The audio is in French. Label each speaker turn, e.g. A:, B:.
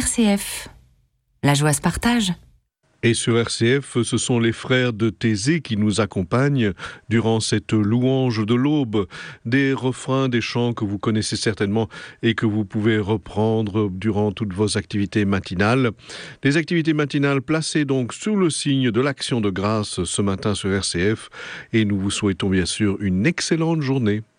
A: RCF. La joie se partage.
B: Et sur RCF, ce sont les frères de Thésée qui nous accompagnent durant cette louange de l'aube. Des refrains, des chants que vous connaissez certainement et que vous pouvez reprendre durant toutes vos activités matinales. Des activités matinales placées donc sous le signe de l'action de grâce ce matin sur RCF. Et nous vous souhaitons bien sûr une excellente journée.